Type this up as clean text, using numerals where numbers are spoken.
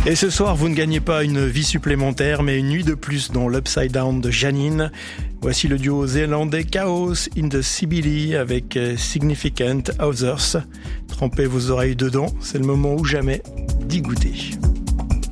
Et ce soir, vous ne gagnez pas une vie supplémentaire, mais une nuit de plus dans l'Upside Down de Janine. Voici le duo zélandais Chaos in the Sibylle avec Significant Others. Trempez vos oreilles dedans, c'est le moment ou jamais d'y goûter.